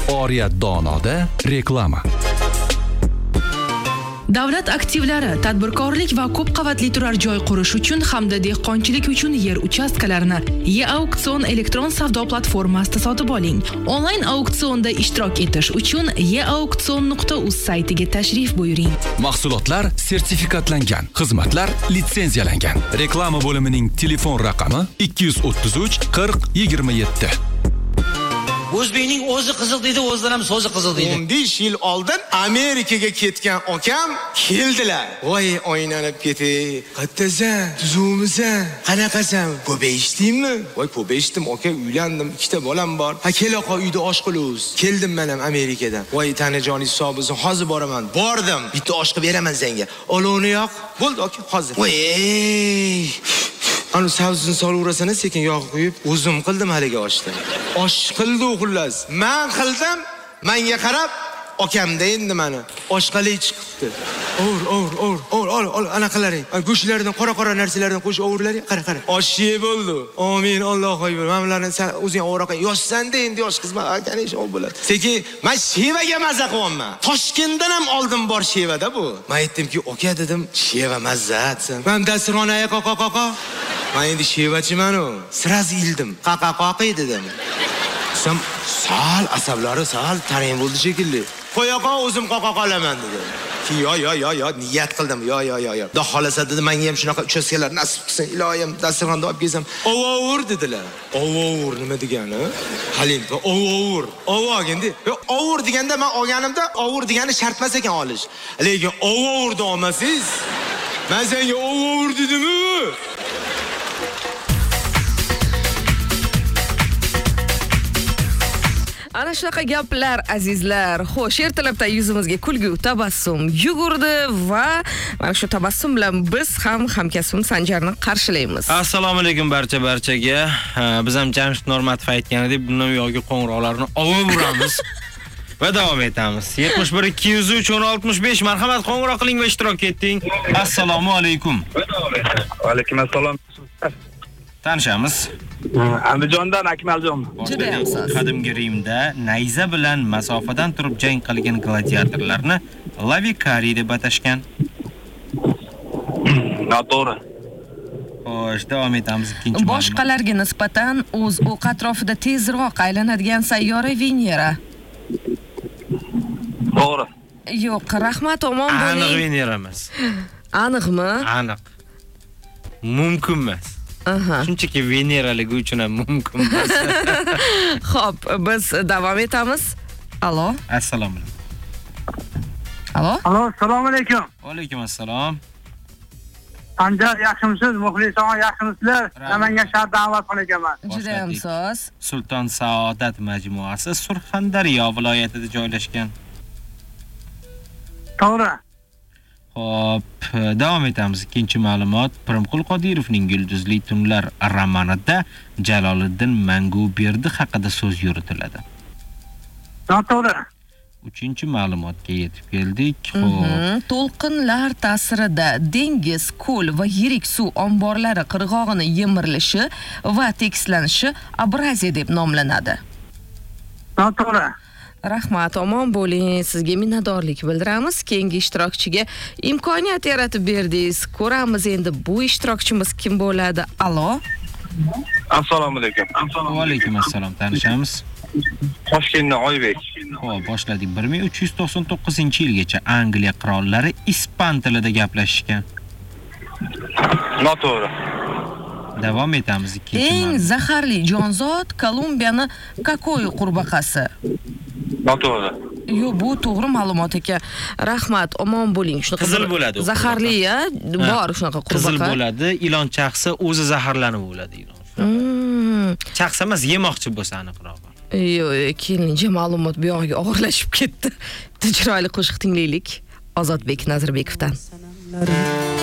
Oriyat Donoda reklama. Davlat aktivlari, tadbirkorlik va ko'p qavatli turar joy qurish uchun hamda dehqonchilik uchun yer uchastkalarini e-auksion elektron savdo platformasida sotib oling. Onlayn auksionda ishtirok etish uchun eauksion.uz saytiga tashrif buyuring. Mahsulotlar sertifikatlangan, xizmatlar litsenziyalangan. Reklama bo'limining telefon raqami 233 40 27. O'zbekning o'zi qiziq deydi, o'zidan ham so'zi qiziq deydi. 15 yil oldin Amerikaga ketgan akam keldilar. Voy, o'ynanib ketay. Qattasan, tuzumsan, qanaqasan? Ko'payishdingmi? Voy, ko'payishdim, aka, uylandim, ikkita bolam bor. Ha, kel oqa, uyda osh qilamiz. Keldim men ham Amerikadan. Voy, tanajon hisobingizni hozir boraman. Bordim. Bitta osh qilib beraman senga. Olovni yoq. Bo'ldi, aka, hozir. Voy, Anu savzini solaverasan, sekin yog' quyib, o'zim qildim haligi oshni. Osh qildi xullas. Men qildim, menga qarab, okamda endi meni oshqali chiqibdi. Ol, anaqalaring. Go'shtlardan, qora narsalardan qo'shib o'g'irlaring. Qara. Osh yeb bo'ldi. Amin, Allohu akbar. Men ularni sen o'zing o'roq yoshsanda endi yosh qizman, akani ish bo'ladi. Sekin men shevaga maza qilyapman. Toshkentdan ham oldin bor shevada bu. Men aytdimki, aka dedim, sheva mazza atsan. Men dasturxon qoqa. Men endi shevachiman-ku. Siraz ildim. Qaqaqoqi dedim. Sam sal asablari sal tarin bo'ldi shekilli. Qo'yaqa o'zim qoqaqolaman dedi. Yo, niyat qildim. Yo. Xudo xolasa dedi, menga ham shunaqa uchastkalar nasib qilsin, iloyim, dasturxonda olib kelsam. Ovur dedilar. Ovur nima degani? Halimda ovur. Ovog endi. Ovur deganda men olganimda ovur degani shart emas ekan olish. Lekin ovurni olmasiz. Men senga ovur dedim-ku. Ana shunaqa gaplar azizlar. Xo'sh, ertalabdan yuzimizga kulgu tabassum yugurdi va mana shu tabassum bilan biz ham hamkasbim Sanjarni qarshilaymiz. Assalomu alaykum barchaga. Biz ham Jamshid Normatov aytganidek, bundan yo'g'i qo'ng'iroqlarni olib uramiz va davom etamiz. 71 203 1065 marhamat, qo'ng'iroq qiling va ishtirok eting. Assalomu alaykum. Va alaykum assalom. Tanishamiz. Andijondan Akmaljon. Qadimgi Rimda nayza bilan masofadan turib jang qilgan gladiatorlarni lavikari deb atashgan. Noto'g'ri. Xo'sh, davom etamiz ikkinchi ma'lumot. Boshqalarga nisbatan o'z o'q atrofida tezroq aylanadigan sayyora Venera. To'g'ri. Yo'q, rahmat, omon bo'ling. Aniq Venera emas. Aniqmi? Aniq. Mumkin emas. Shunchaki Veneraligi uchun ham mumkin emas. Xo'p, biz davom etamiz. Alo. Assalomu alaykum. Alo, assalomu alaykum. Va alaykum assalom. Sanjar, yaxshimisiz? Muxlison, yaxshimisizlar? Namangan shahridan Avvatxon ekanman. juda ham so'z. Sulton Saodat majmuasi Surxondaryo viloyatida joylashgan. To'g'ri. Xo'p, davom etamiz. Ikkinchi ma'lumot. Pirimqul Qodirovning Yulduzli tunlar romanida Jaloliddin Manguberdi haqida so'z yuritiladi. To'g'ri. Uchinchi ma'lumotga yetib keldik. Xo'p. To'lqinlar ta'sirida dengiz, ko'l va yirik suv omborlari qirg'og'ini yemirilishi va tekislanishi abraziya deb nomlanadi. To'g'ri. Rahmat, omon bo'ling. Sizga minnatdorlik bildiramiz. Keyingi ishtirokchiga imkoniyat yaratib berdingiz. Ko'ramiz endi bu ishtirokchimiz kim bo'ladi. Alo. Assalomu alaykum. Va alaykum assalom. Tanishamiz. Toshkentdan Oybek. Xo'p, boshladik. 1399-yilgacha Angliya qirollari ispan tilida gaplashishgan. Noto'g'ri. Davom etamiz. Eng zaharli jonzot Kolumbiyani Kakoy qurbaqasi. Noto'g'ri. Yo'q, bu to'g'ri ma'lumot ekan. Rahmat, omon bo'ling. Shunaqa qizil bo'ladi. Zaharli, bor shunaqa qurbaqa. Qizil bo'ladi. Ilon chaqsa o'zi zaharlanib o'ladi ilon. Chaqsa emas, yemoqchi bo'lsa aniqroq. Yo'q, keyingi ma'lumot bu yoqqa og'irlashib ketdi. Chiroyli qo'shiq tinglaylik. Ozodbek Nazirbekovdan.